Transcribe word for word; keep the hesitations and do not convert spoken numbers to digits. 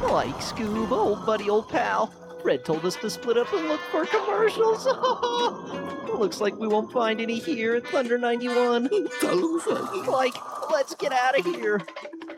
Like Scoob, old buddy, old pal. Red told us to split up and look for commercials. Looks like we won't find any here at Thunder ninety-one. Like, let's get out of here.